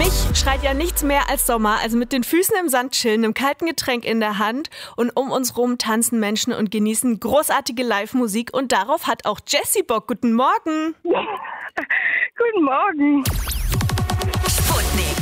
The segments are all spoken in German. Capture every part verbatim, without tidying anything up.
mich schreit ja nichts mehr als Sommer, also mit den Füßen im Sand chillen, einem kalten Getränk in der Hand und um uns rum tanzen Menschen und genießen großartige Live-Musik und darauf hat auch Jessie Bock. Guten Morgen. Guten Morgen. Sputnik.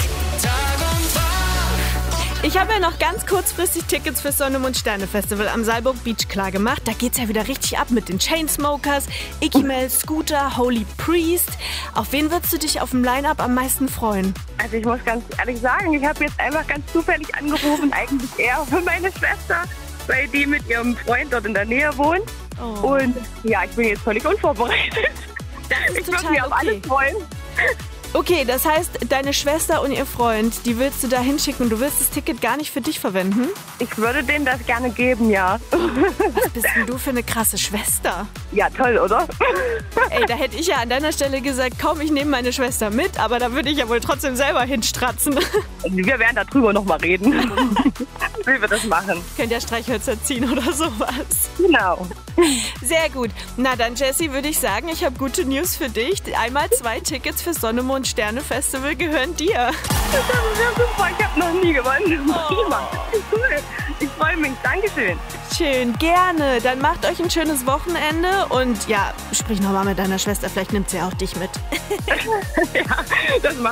Ich habe ja noch ganz kurzfristig Tickets fürs Sonne, Mond, Sterne Festival am Saalburg Beach klar gemacht. Da geht's ja wieder richtig ab mit den Chainsmokers, Ikimel, Scooter, Holy Priest. Auf wen würdest du dich auf dem Line-Up am meisten freuen? Also ich muss ganz ehrlich sagen, ich habe jetzt einfach ganz zufällig angerufen, eigentlich eher für meine Schwester, weil die mit ihrem Freund dort in der Nähe wohnt. Oh. Und ja, ich bin jetzt völlig unvorbereitet. Das ist Ich würde total mich auf okay. alles freuen. Okay, das heißt, deine Schwester und ihr Freund, die willst du da hinschicken und du willst das Ticket gar nicht für dich verwenden? Ich würde denen das gerne geben, ja. Was bist denn du für eine krasse Schwester? Ja, toll, oder? Ey, da hätte ich ja an deiner Stelle gesagt, komm, ich nehme meine Schwester mit, aber da würde ich ja wohl trotzdem selber hinstratzen. Wir werden darüber noch mal reden, wie wir das machen. Könnt ja Streichhölzer ziehen oder sowas. Genau. Sehr gut. Na dann, Jessie, würde ich sagen, ich habe gute News für dich. Einmal zwei Tickets fürs Sonne, Mond, Sterne Festival gehören dir. Das ist ja super, ich habe noch nie gewonnen. Prima. Cool. Ich freue mich. Dankeschön. Schön, gerne. Dann macht euch ein schönes Wochenende und ja, sprich nochmal mit deiner Schwester, vielleicht nimmt sie auch dich mit. Ja, das macht